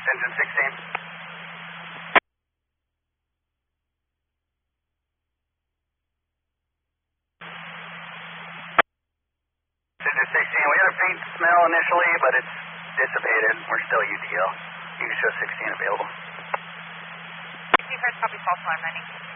engine 16. Engine 16, we had a faint smell initially, but it's dissipated. We're still UTL. You can show 16 available. First copy, false alarm 90.